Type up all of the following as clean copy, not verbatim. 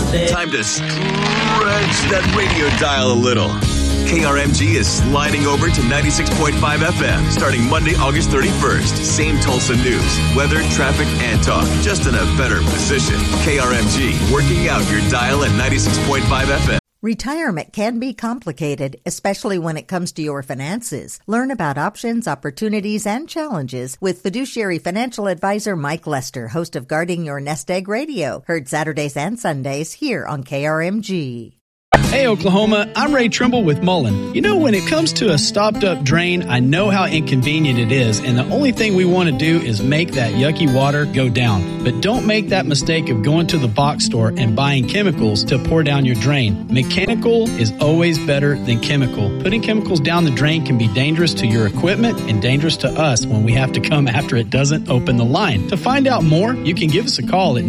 Time to stretch that radio dial a little. KRMG is sliding over to 96.5 FM starting Monday, August 31st. Same Tulsa news, weather, traffic, and talk. Just in a better position. KRMG, working out your dial at 96.5 FM. Retirement can be complicated, especially when it comes to your finances. Learn about options, opportunities, and challenges with fiduciary financial advisor Mike Lester, host of Guarding Your Nest Egg Radio, heard Saturdays and Sundays here on KRMG. Hey, Oklahoma, I'm Ray Trimble with Mullen. You know, when it comes to a stopped-up drain, I know how inconvenient it is, and the only thing we want to do is make that yucky water go down. But don't make that mistake of going to the box store and buying chemicals to pour down your drain. Mechanical is always better than chemical. Putting chemicals down the drain can be dangerous to your equipment and dangerous to us when we have to come after it doesn't open the line. To find out more, you can give us a call at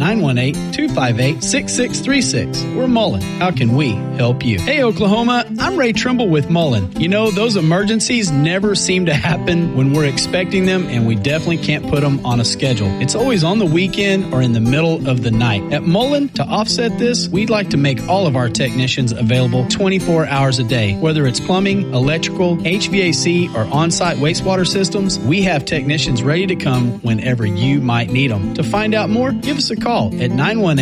918-258-6636. We're Mullen. How can we help you? Hey, Oklahoma, I'm Ray Trimble with Mullen. You know, those emergencies never seem to happen when we're expecting them, and we definitely can't put them on a schedule. It's always on the weekend or in the middle of the night. At Mullen, to offset this, we'd like to make all of our technicians available 24 hours a day. Whether it's plumbing, electrical, HVAC, or on-site wastewater systems, we have technicians ready to come whenever you might need them. To find out more, give us a call at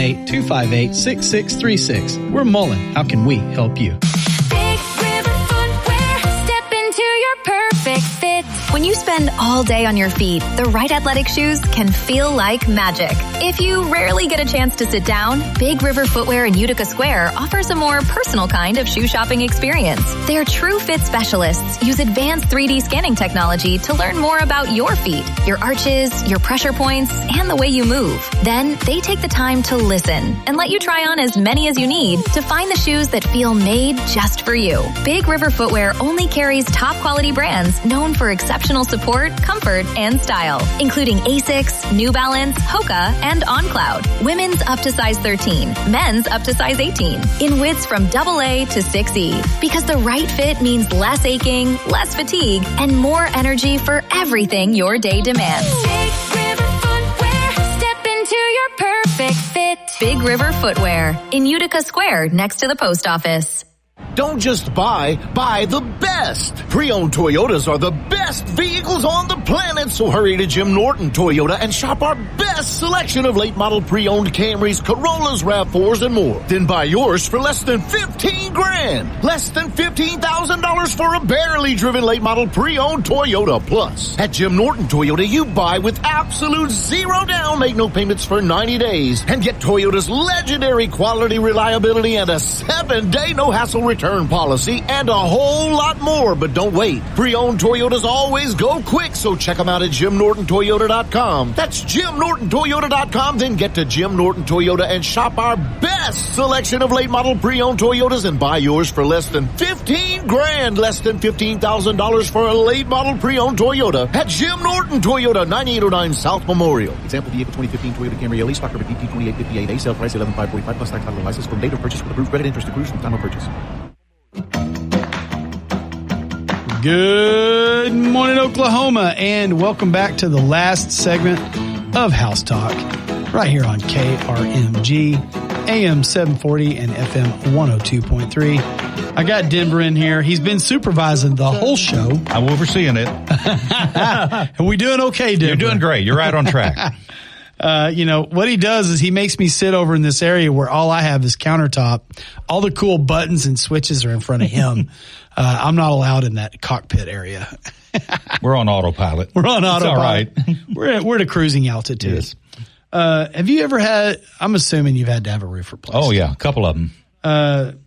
918-258-6636. We're Mullen. How can we help you? Big River Footwear, step into your perfect fit. When you spend all day on your feet, the right athletic shoes can feel like magic. If you rarely get a chance to sit down, Big River Footwear in Utica Square offers a more personal kind of shoe shopping experience. Their true fit specialists use advanced 3D scanning technology to learn more about your feet, your arches, your pressure points, and the way you move. Then they take the time to listen and let you try on as many as you need to find the shoes that feel made just for you. Big River Footwear only carries top quality brands known for exceptional support, comfort, and style, including Asics, New Balance, Hoka, and On Cloud. Women's up to size 13, men's up to size 18, in widths from AA to 6E. Because the right fit means less aching, less fatigue, and more energy for everything your day demands. Big River Footwear, step into your perfect fit. Big River Footwear in Utica Square next to the post office. Don't just buy the best. Pre-owned Toyotas are the best vehicles on the planet, so hurry to Jim Norton Toyota and shop our best selection of late model pre-owned Camrys, Corollas, RAV4s, and more. Then buy yours for less than $15,000. Less than $15,000 for a barely driven late model pre-owned Toyota. Plus, at Jim Norton Toyota, you buy with absolute zero down, make no payments for 90 days, and get Toyota's legendary quality, reliability, and a 7-day no-hassle return policy, and a whole lot more. But don't wait. Pre-owned Toyotas always go quick, so check them out at JimNortonToyota.com. That's JimNortonToyota.com. Then get to Jim Norton Toyota and shop our best selection of late model pre-owned Toyotas and buy yours for less than $15,000. Less than $15,000 for a late model pre-owned Toyota at Jim Norton Toyota, 9809 South Memorial. Example vehicle 2015 Toyota Camry LE, stock number BP2858A, sale price $11,545 plus tax, title, and license from date of purchase with approved credit, interest accrues from time of purchase. Good morning, Oklahoma, and welcome back to the last segment of House Talk right here on KRMG, AM 740 and FM 102.3. I got Denver in here. He's been supervising the whole show. I'm overseeing it. And we doing okay, Denver? You're doing great. You're right on track. You know, what he does is he makes me sit over in this area where all I have is countertop. All the cool buttons and switches are in front of him. I'm not allowed in that cockpit area. We're on autopilot. We're on autopilot. All right. We're at a cruising altitude. Yes. Have you ever had, I'm assuming you've had to have a roof replaced. Oh, yeah. A couple of them.